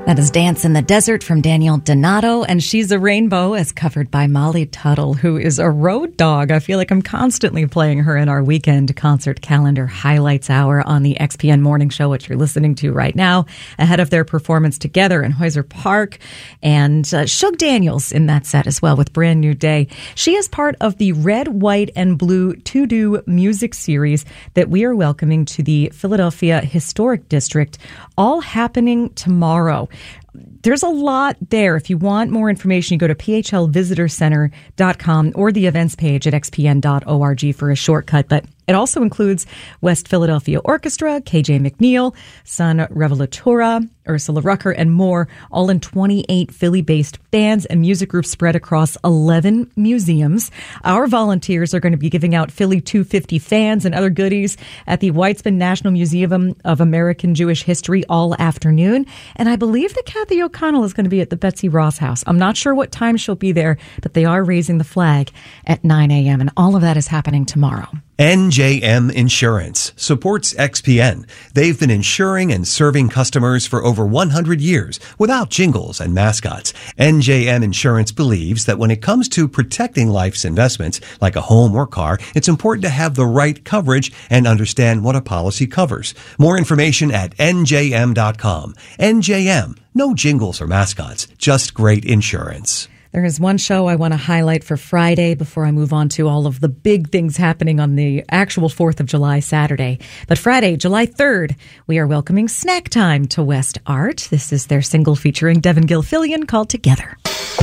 That is Dance in the Desert from Daniel Donato, and She's a Rainbow as covered by Molly Tuttle, who is a road dog. I feel like I'm constantly playing her in our weekend concert calendar highlights hour on the XPN Morning Show, which you're listening to right now, ahead of their performance together in Hoyser Park. And Shug Daniels in that set as well with Brand New Day. She is part of the Red, White, and Blue To Do music series that we are welcoming to the Philadelphia Historic District, all happening tomorrow. There's a lot there. If you want more information, you go to phlvisitorcenter.com or the events page at xpn.org for a shortcut. But it also includes West Philadelphia Orchestra, KJ McNeil, Sun Revelatura, Ursula Rucker, and more, all in 28 Philly-based bands and music groups spread across 11 museums. Our volunteers are going to be giving out Philly 250 fans and other goodies at the Weitzman National Museum of American Jewish History all afternoon. And I believe that Kathy O'Connell is going to be at the Betsy Ross House. I'm not sure what time she'll be there, but they are raising the flag at 9 a.m. And all of that is happening tomorrow. NJM Insurance supports XPN. They've been insuring and serving customers for over 100 years without jingles and mascots. NJM Insurance believes that when it comes to protecting life's investments, like a home or car, it's important to have the right coverage and understand what a policy covers. More information at njm.com. NJM, no jingles or mascots, just great insurance. There is one show I want to highlight for Friday before I move on to all of the big things happening on the actual 4th of July Saturday. But Friday, July 3rd, we are welcoming Snack Time to West Art. This is their single featuring Devin Gilfillian called Together.